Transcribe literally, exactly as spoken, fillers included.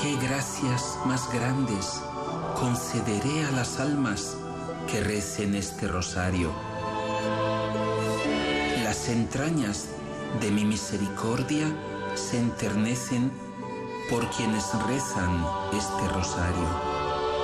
qué gracias más grandes concederé a las almas que recen este rosario. Las entrañas de mi misericordia se enternecen por quienes rezan este rosario.